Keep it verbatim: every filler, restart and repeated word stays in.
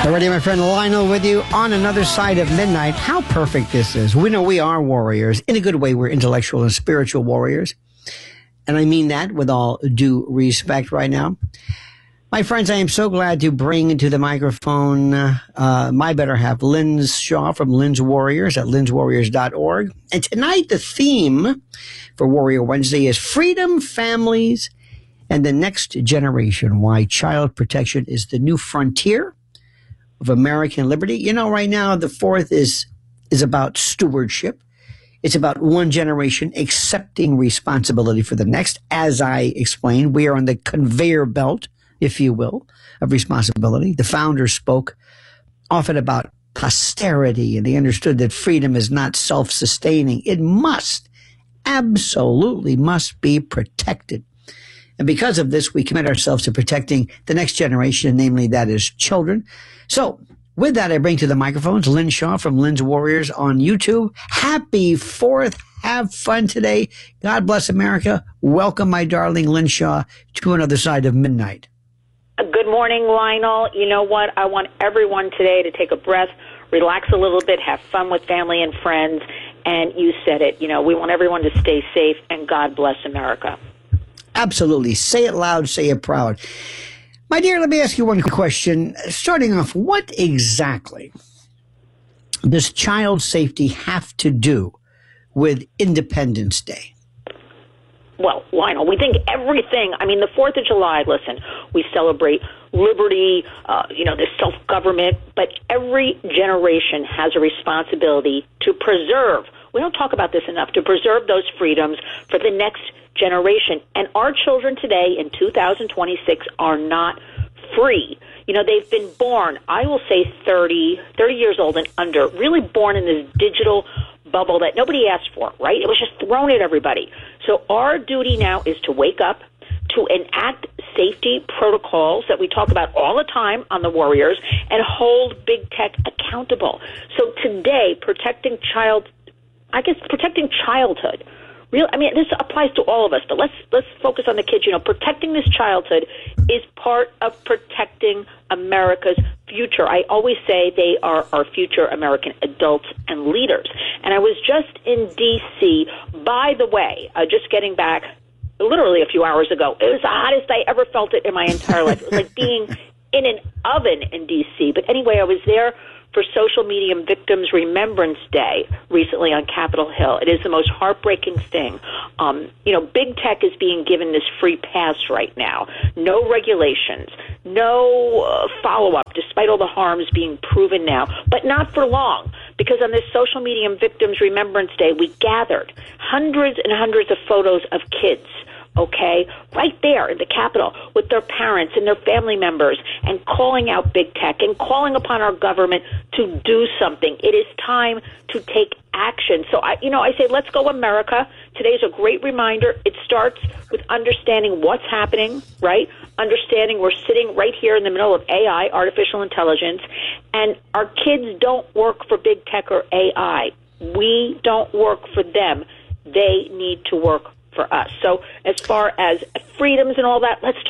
Already, my friend Lionel with you on another side of midnight. How perfect this is. We know we are warriors. In a good way, we're intellectual and spiritual warriors. And I mean that with all due respect right now. My friends, I am so glad to bring into the microphone uh, my better half, Lynn Shaw from Lynn's Warriors at lyns warriors dot org. And tonight, the theme for Warrior Wednesday is freedom, families, and the next generation. Why child protection is the new frontier of American liberty. You know, right now, the fourth is is about stewardship. It's about one generation accepting responsibility for the next. As I explained, we are on the conveyor belt, if you will, of responsibility. The founders spoke often about posterity, and they understood that freedom is not self-sustaining. It must, absolutely must be protected. And because of this, we commit ourselves to protecting the next generation, namely that is children. So with that, I bring to the microphones Lynn Shaw from Lynn's Warriors on YouTube. Happy fourth. Have fun today. God bless America. Welcome, my darling Lynn Shaw, to another side of midnight. Good morning, Lionel. You know what? I want everyone today to take a breath, relax a little bit, have fun with family and friends. And you said it. You know, we want everyone to stay safe, and God bless America. Absolutely. Say it loud, say it proud. My dear, let me ask you one question. Starting off, what exactly does child safety have to do with Independence Day? Well, Lionel, we think everything. I mean, the fourth of July, listen, we celebrate liberty, uh, you know, this self-government, but every generation has a responsibility to preserve. We don't talk about this enough, to preserve those freedoms for the next generation. And our children today in two thousand twenty-six are not free. You know, they've been born, I will say thirty, thirty years old and under, really born in this digital bubble that nobody asked for, right? It was just thrown at everybody. So our duty now is to wake up, to enact safety protocols that we talk about all the time on the Warriors, and hold big tech accountable. So today, protecting child, I guess protecting childhood, real, I mean, this applies to all of us, but let's let's focus on the kids. You know, protecting this childhood is part of protecting America's future. I always say they are our future American adults and leaders. And I was just in D C, by the way, uh, just getting back literally a few hours ago. It was the hottest I ever felt it in my entire life. It was like being in an oven in D C. But anyway, I was there for Social Media Victims Remembrance Day recently on Capitol Hill. It is the most heartbreaking thing. Um, you know, big tech is being given this free pass right now. No regulations, no uh, follow-up, despite all the harms being proven now, but not for long. Because on this Social Media Victims Remembrance Day, we gathered hundreds and hundreds of photos of kids, okay, right there in the Capitol with their parents and their family members, and calling out big tech and calling upon our government to do something. It is time to take action. So, I, you know, I say, let's go America. Today's a great reminder. It starts with understanding what's happening, right? Understanding we're sitting right here in the middle of A I, artificial intelligence, and our kids don't work for big tech or A I. We don't work for them. They need to work for us. So as far as freedoms and all that, let's talk